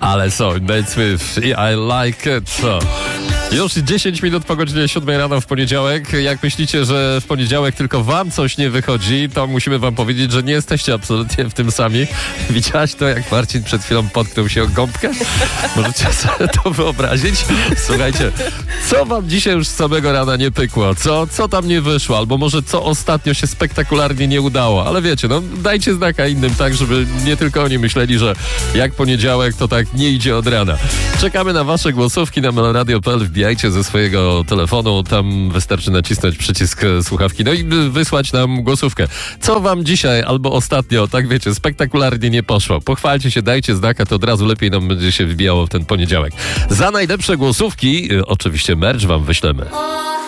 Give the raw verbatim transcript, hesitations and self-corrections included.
Ale są, Nate Smith i I Like It. Już dziesięć minut po godzinie siódmej rano w poniedziałek. Jak myślicie, że w poniedziałek tylko wam coś nie wychodzi, to musimy wam powiedzieć, że nie jesteście absolutnie w tym sami. Widziałaś to, jak Marcin przed chwilą potknął się o gąbkę? Możecie sobie to wyobrazić? Słuchajcie, co wam dzisiaj już z samego rana nie pykło? Co, co tam nie wyszło? Albo może co ostatnio się spektakularnie nie udało? Ale wiecie, no dajcie znaka innym, tak, żeby nie tylko oni myśleli, że jak poniedziałek, to tak nie idzie od rana. Czekamy na wasze głosówki na melradio kropka p l. Wbijajcie ze swojego telefonu, tam wystarczy nacisnąć przycisk słuchawki, no i wysłać nam głosówkę. Co wam dzisiaj albo ostatnio, tak wiecie, spektakularnie nie poszło? Pochwalcie się, dajcie znaka, to od razu lepiej nam będzie się wbijało w ten poniedziałek. Za najlepsze głosówki, y, oczywiście merch wam wyślemy.